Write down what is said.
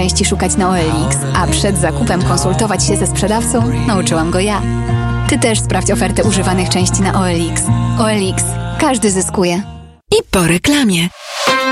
części szukać na OLX, a przed zakupem konsultować się ze sprzedawcą nauczyłam go ja. Ty też sprawdź ofertę używanych części na OLX. OLX. Każdy zyskuje. I po reklamie.